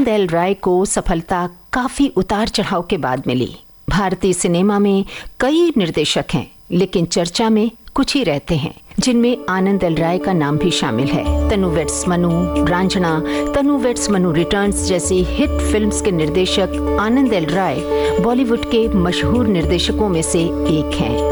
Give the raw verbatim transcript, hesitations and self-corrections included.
आनंद L राय को सफलता काफी उतार चढ़ाव के बाद मिली। भारतीय सिनेमा में कई निर्देशक हैं, लेकिन चर्चा में कुछ ही रहते हैं, जिनमें आनंद एल राय का नाम भी शामिल है। तनु वेड्स मनु, रांझना, तनु वेड्स मनु रिटर्न्स जैसी हिट फिल्म्स के निर्देशक आनंद एल राय बॉलीवुड के मशहूर निर्देशकों में से एक हैं।